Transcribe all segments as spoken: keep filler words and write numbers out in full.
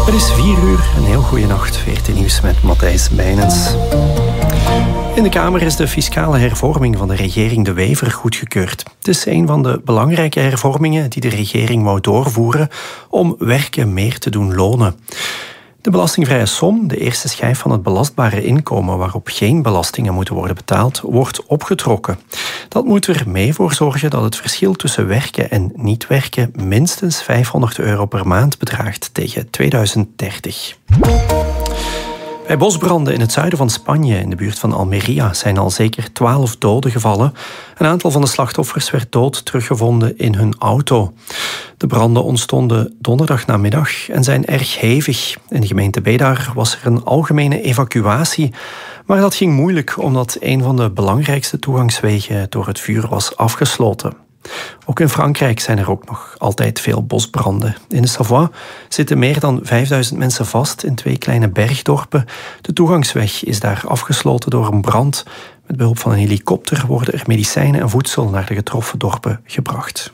Het is vier uur, een heel goede nacht. V R T Nieuws met Matthijs Bijnens. In de Kamer is de fiscale hervorming van de regering De Wever goedgekeurd. Het is een van de belangrijke hervormingen die de regering wou doorvoeren om werken meer te doen lonen. De belastingvrije som, de eerste schijf van het belastbare inkomen waarop geen belastingen moeten worden betaald, wordt opgetrokken. Dat moet er mee voor zorgen dat het verschil tussen werken en niet werken minstens vijfhonderd euro per maand bedraagt tegen tweeduizend dertig. Bij bosbranden in het zuiden van Spanje, in de buurt van Almería, zijn al zeker twaalf doden gevallen. Een aantal van de slachtoffers werd dood teruggevonden in hun auto. De branden ontstonden donderdagnamiddag en zijn erg hevig. In de gemeente Bédar was er een algemene evacuatie, maar dat ging moeilijk omdat een van de belangrijkste toegangswegen door het vuur was afgesloten. Ook in Frankrijk zijn er ook nog altijd veel bosbranden. In de Savoie zitten meer dan vijfduizend mensen vast in twee kleine bergdorpen. De toegangsweg is daar afgesloten door een brand. Met behulp van een helikopter worden er medicijnen en voedsel naar de getroffen dorpen gebracht.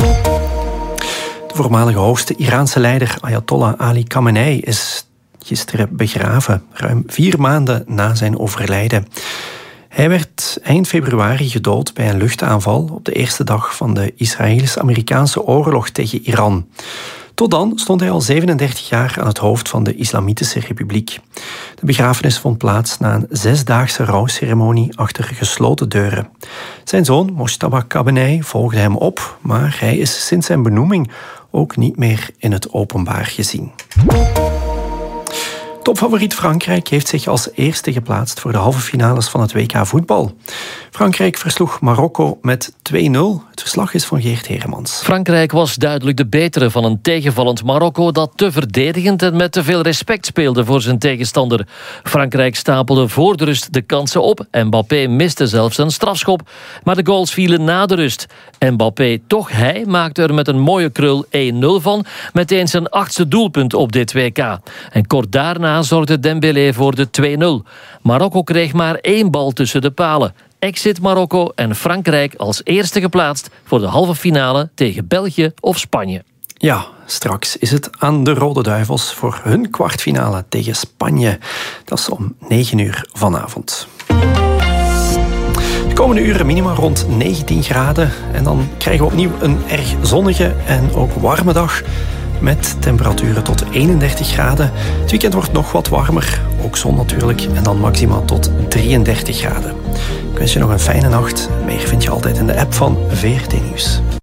De voormalige hoogste Iraanse leider Ayatollah Ali Khamenei is gisteren begraven, ruim vier maanden na zijn overlijden. Hij werd eind februari gedood bij een luchtaanval op de eerste dag van de Israëlisch-Amerikaanse oorlog tegen Iran. Tot dan stond hij al zevenendertig jaar aan het hoofd van de Islamitische Republiek. De begrafenis vond plaats na een zesdaagse rouwceremonie achter gesloten deuren. Zijn zoon, Mojtaba Khamenei, volgde hem op, maar hij is sinds zijn benoeming ook niet meer in het openbaar gezien. Topfavoriet Frankrijk heeft zich als eerste geplaatst voor de halve finales van het W K voetbal. Frankrijk versloeg Marokko met twee nul. Het verslag is van Geert Heremans. Frankrijk was duidelijk de betere van een tegenvallend Marokko dat te verdedigend en met te veel respect speelde voor zijn tegenstander. Frankrijk stapelde voor de rust de kansen op. Mbappé miste zelfs een strafschop, maar de goals vielen na de rust. Mbappé, toch hij, maakte er met een mooie krul één nul van, meteen zijn achtste doelpunt op dit W K. En kort daarna zorgde Dembélé voor de twee nul. Marokko kreeg maar één bal tussen de palen. Exit Marokko en Frankrijk als eerste geplaatst voor de halve finale tegen België of Spanje. Ja, straks is het aan de Rode Duivels voor hun kwartfinale tegen Spanje. Dat is om negen uur vanavond. De komende uren minima rond negentien graden. En dan krijgen we opnieuw een erg zonnige en ook warme dag. Met temperaturen tot eenendertig graden. Het weekend wordt nog wat warmer. Ook zon natuurlijk. En dan maximaal tot drieëndertig graden. Ik wens je nog een fijne nacht. Meer vind je altijd in de app van V R T Nieuws.